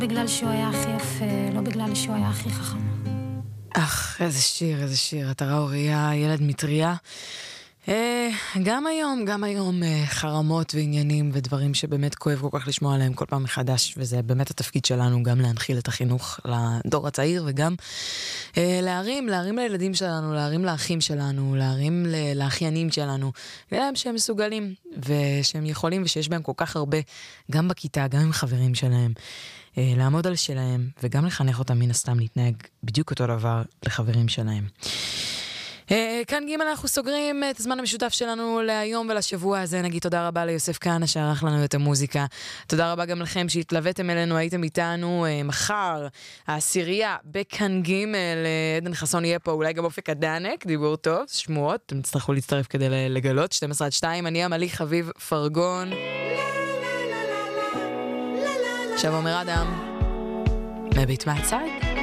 בגלל שהוא היה הכי יפה, לא בגלל שהוא היה הכי חכם. איזה שיר, איזה שיר. אתה ראה אוריה, ילד מטריה. גם היום חרמות ועניינים ודברים שבאמת כואב כל כך לשמוע עליהם כל פעם מחדש, וזה באמת התפקיד שלנו גם להנחיל את החינוך לדור הצעיר, וגם להרים לילדים שלנו, להרים לאחים שלנו, להרים לאחיינים שלנו, להם שהם מסוגלים ושהם יכולים ושיש בהם כל כך הרבה, גם בכיתה, גם עם חברים שלהם, לעמוד על שלהם, וגם לחנך אותם מן הסתם להתנהג בדיוק אותו דבר לחברים שלהם. כאן ג' אנחנו סוגרים את הזמן המשותף שלנו להיום ולשבוע הזה. נגיד תודה רבה ליוסף כהנא שערך לנו את המוזיקה. תודה רבה גם לכם שהתלוויתם אלינו, הייתם איתנו. מחר העשירייה בכאן ג' עדן חסון יהיה פה, אולי גם אופק הדנק, דיבור טוב, שמועות, אתם תצטרכו להצטרף כדי לגלות. 12-2, אני עמלי חביב פרגון. עכשיו אומר אדם, מביט מהצד.